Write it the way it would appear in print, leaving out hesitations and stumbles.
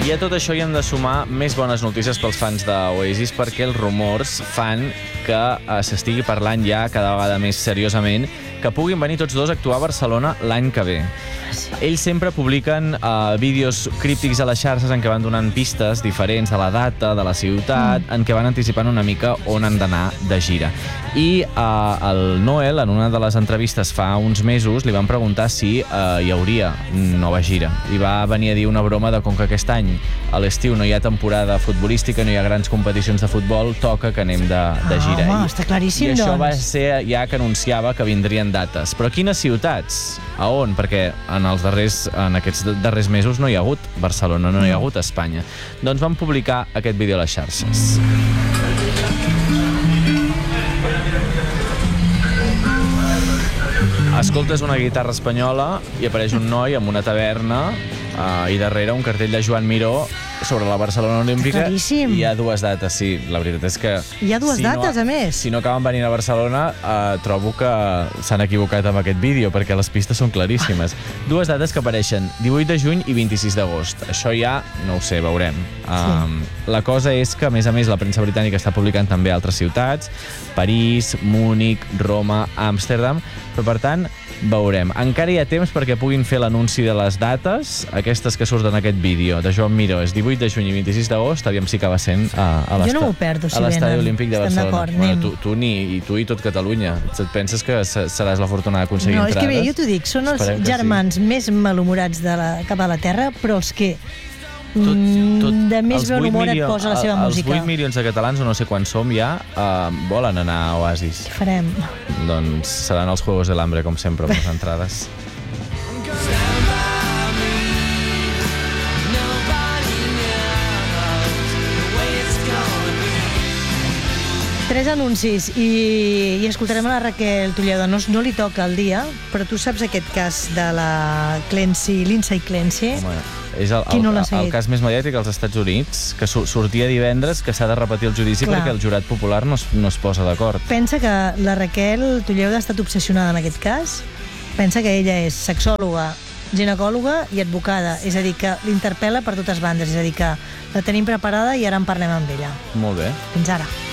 I a tot això hi hem de sumar més bones notícies pels fans d'Oasis, perquè els rumors fan que s'estigui parlant ja cada vegada més seriosament que puguin venir tots dos a actuar a Barcelona l'any que ve. Ells sempre publiquen vídeos críptics a les xarxes en què van donant pistes diferents de la data, de la ciutat, en què van anticipant una mica on han d'anar de gira. I el Noel, en una de les entrevistes fa uns mesos, li van preguntar si hi hauria nova gira. I va venir a dir una broma de com que aquest any a l'estiu no hi ha temporada futbolística, no hi ha grans competicions de futbol, toca que anem de gira. Home, està claríssim, I això doncs. va ser ja que anunciava que vindrien dates. Però quines ciutats? A on? Perquè en aquests darrers mesos no hi ha hagut Barcelona, no hi ha hagut Espanya. Doncs van publicar aquest vídeo a les xarxes. Escoltes una guitarra espanyola i apareix un noi amb una taverna i darrere un cartell de Joan Miró sobre la Barcelona Olímpica. Claríssim. I hi ha dues dates, sí. La veritat és que... Hi ha dues dates, a més. Si no acaben venint a Barcelona, trobo que s'han equivocat amb aquest vídeo, perquè les pistes són claríssimes. Dues dates que apareixen 18 de juny i 26 d'agost. Això ja, no ho sé, veurem. La cosa és que, a més, la premsa britànica està publicant també altres ciutats, París, Múnich, Roma, Amsterdam, però per tant, veurem. Encara hi ha temps perquè puguin fer l'anunci de les dates, aquestes que surten en aquest vídeo de Joan Miró, és 18 de juny i 26 d'agost, aviam si acaba sent a l'Estadi Olímpic de Barcelona. Tu i tot Catalunya. Et penses que seràs l'afortunada d'aconseguir entrades? No, és que bé, jo t'ho dic, són els germans més malhumorats cap a la Terra, però els que de més bon humor et posa la seva música. Els 8 milions de catalans, o no sé quants som ja, volen anar a Oasis. Què farem? Doncs seran els Juegos del Hambre, com sempre, amb les entrades. Tres anuncis i escoltarem a la Raquel Toledo. No li toca el dia, però tu saps aquest cas de la Lindsay Clancy? Home, és el cas més mediàtic als Estats Units, que sortia divendres, que s'ha de repetir el judici perquè el jurat popular no es posa d'acord. Pensa que la Raquel Toledo ha estat obsessionada en aquest cas. Pensa que ella és sexòloga, ginecòloga i advocada, és a dir, que l'interpel·la per totes bandes, és a dir, que la tenim preparada i ara en parlem amb ella. Molt bé. Fins ara.